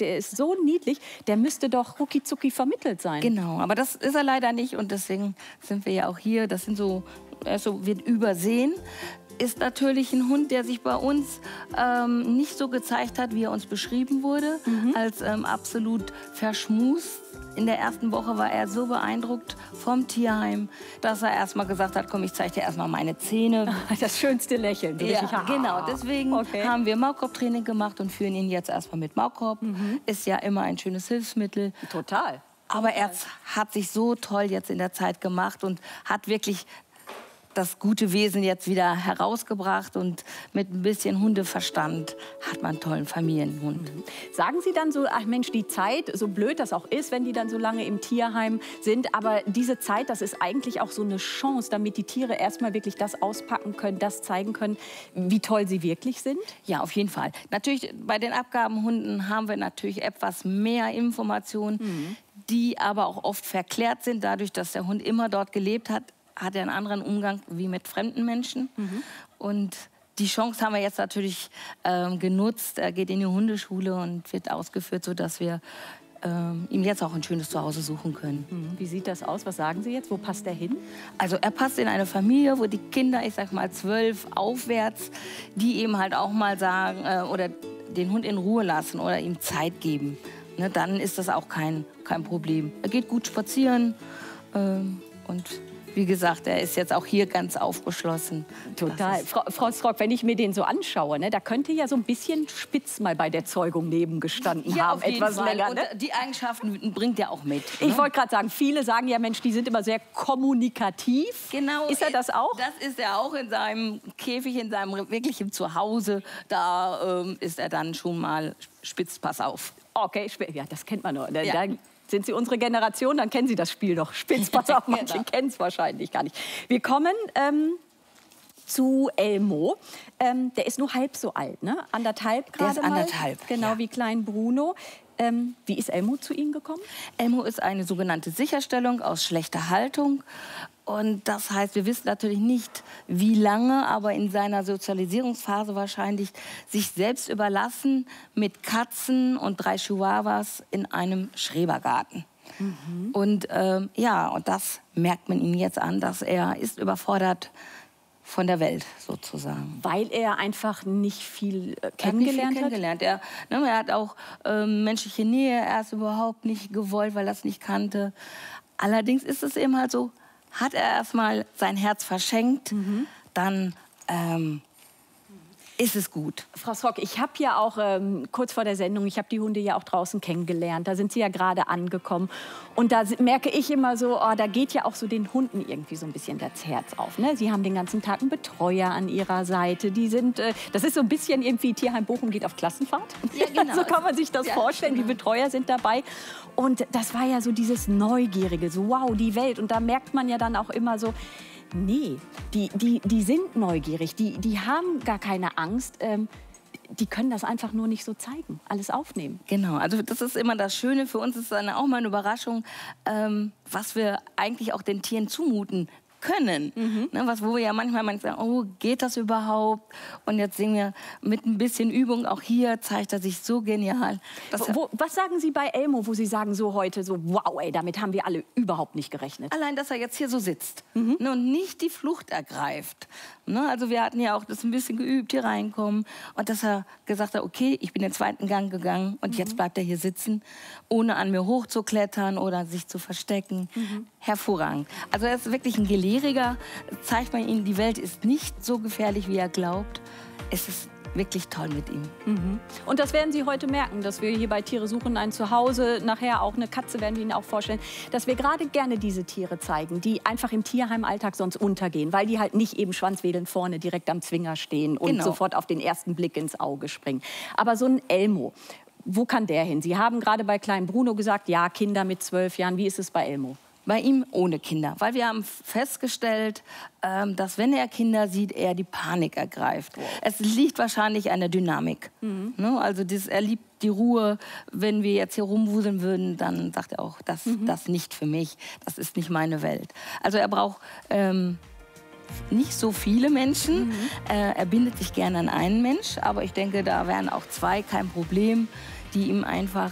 der ist so niedlich, der müsste doch rucki-zucki vermittelt sein. Genau, aber das ist er leider nicht und deswegen sind wir ja auch hier. Das sind so, also wird übersehen. Ist natürlich ein Hund, der sich bei uns nicht so gezeigt hat, wie er uns beschrieben wurde, als absolut verschmust. In der ersten Woche war er so beeindruckt vom Tierheim, dass er erst mal gesagt hat, komm, ich zeige dir erst mal meine Zähne. Das schönste Lächeln. Ja, genau, deswegen haben wir Maulkorbtraining gemacht und führen ihn jetzt erst mal mit Maulkorb. Ist ja immer ein schönes Hilfsmittel. Total. Aber er hat sich so toll jetzt in der Zeit gemacht und hat wirklich das gute Wesen jetzt wieder herausgebracht und mit ein bisschen Hundeverstand hat man einen tollen Familienhund. Sagen Sie dann so, ach Mensch, die Zeit, so blöd das auch ist, wenn die dann so lange im Tierheim sind, aber diese Zeit, das ist eigentlich auch so eine Chance, damit die Tiere erstmal wirklich das auspacken können, das zeigen können, wie toll sie wirklich sind? Ja, auf jeden Fall. Natürlich, bei den Abgabenhunden haben wir natürlich etwas mehr Informationen, die aber auch oft verklärt sind, dadurch, dass der Hund immer dort gelebt hat, hat er einen anderen Umgang wie mit fremden Menschen. Und die Chance haben wir jetzt natürlich genutzt. Er geht in die Hundeschule und wird ausgeführt, sodass wir ihm jetzt auch ein schönes Zuhause suchen können. Wie sieht das aus? Was sagen Sie jetzt? Wo passt er hin? Also er passt in eine Familie, wo die Kinder, ich sag mal 12 aufwärts, die eben halt auch mal sagen oder den Hund in Ruhe lassen oder ihm Zeit geben. Ne, dann ist das auch kein Problem. Er geht gut spazieren und wie gesagt, er ist jetzt auch hier ganz aufgeschlossen. Total. Frau Srock, wenn ich mir den so anschaue, ne, da könnte ja so ein bisschen Spitz mal bei der Zeugung nebengestanden ja, haben, auf jeden etwas Fall. länger. Und Ne? die Eigenschaften bringt er auch mit. Ich wollte gerade sagen, viele sagen ja, Mensch, die sind immer sehr kommunikativ. Genau. Ist er das auch? Das ist er auch in seinem Käfig, in seinem wirklichen Zuhause. Da ist er dann schon mal spitz, pass auf. Okay, ja, das kennt man noch. Ne? Ja. Sind Sie unsere Generation, dann kennen Sie das Spiel doch. Spitz, pass auf, manche kennen es wahrscheinlich gar nicht. Wir kommen zu Elmo. Der ist nur halb so alt, ne? Anderthalb gerade mal. Der ist anderthalb, genau wie klein Bruno. Wie ist Elmo zu Ihnen gekommen? Elmo ist eine sogenannte Sicherstellung aus schlechter Haltung. Und das heißt, wir wissen natürlich nicht, wie lange, aber in seiner Sozialisierungsphase wahrscheinlich sich selbst überlassen mit Katzen und 3 Chihuahuas in einem Schrebergarten. Und ja, und das merkt man ihm jetzt an, dass er ist überfordert von der Welt sozusagen. Weil er einfach nicht viel kennengelernt hat? Er hat auch menschliche Nähe erst überhaupt nicht gewollt, weil er es nicht kannte. Allerdings ist es eben halt so, hat er erstmal sein Herz verschenkt, dann ist es gut. Frau Srock, ich habe ja auch kurz vor der Sendung, ich habe die Hunde ja auch draußen kennengelernt. Da sind sie ja gerade angekommen. Und da merke ich immer so, oh, da geht ja auch so den Hunden irgendwie so ein bisschen das Herz auf. Ne? Sie haben den ganzen Tag einen Betreuer an ihrer Seite. Die sind, das ist so ein bisschen irgendwie, Tierheim Bochum geht auf Klassenfahrt. Ja, genau. So kann man sich das vorstellen. Genau. Die Betreuer sind dabei. Und das war ja so dieses Neugierige, so wow, die Welt. Und da merkt man ja dann auch immer so, nee, die sind neugierig, die haben gar keine Angst. Die können das einfach nur nicht so zeigen, alles aufnehmen. Genau, also das ist immer das Schöne. Für uns ist es auch mal eine Überraschung, was wir eigentlich auch den Tieren zumuten können. Ne, wo wir ja manchmal sagen, oh, geht das überhaupt? Und jetzt sehen wir mit ein bisschen Übung, auch hier zeigt er sich so genial. Was sagen Sie bei Elmo, wo Sie sagen so heute, so wow, ey, damit haben wir alle überhaupt nicht gerechnet? Allein, dass er jetzt hier so sitzt ne, und nicht die Flucht ergreift. Ne, also wir hatten ja auch das ein bisschen geübt, hier reinkommen. Und dass er gesagt hat, okay, ich bin den 2. Gang gegangen und jetzt bleibt er hier sitzen, ohne an mir hochzuklettern oder sich zu verstecken. Hervorragend. Also er ist wirklich ein Gelehriger. Zeigt man ihm, die Welt ist nicht so gefährlich, wie er glaubt. Es ist wirklich toll mit ihm. Und das werden Sie heute merken, dass wir hier bei Tiere suchen ein Zuhause, nachher auch eine Katze werden wir Ihnen auch vorstellen, dass wir gerade gerne diese Tiere zeigen, die einfach im Tierheimalltag sonst untergehen, weil die halt nicht eben schwanzwedelnd vorne direkt am Zwinger stehen und sofort auf den ersten Blick ins Auge springen. Aber so ein Elmo, wo kann der hin? Sie haben gerade bei kleinen Bruno gesagt, ja, Kinder mit 12 Jahren. Wie ist es bei Elmo? Bei ihm ohne Kinder, weil wir haben festgestellt, dass wenn er Kinder sieht, er die Panik ergreift. Wow. Es liegt wahrscheinlich an der Dynamik. Ne? Also er liebt die Ruhe. Wenn wir jetzt hier rumwuseln würden, dann sagt er auch, das nicht für mich, das ist nicht meine Welt. Also er braucht nicht so viele Menschen. Er bindet sich gerne an einen Mensch, aber ich denke, da wären auch 2 kein Problem, die ihm einfach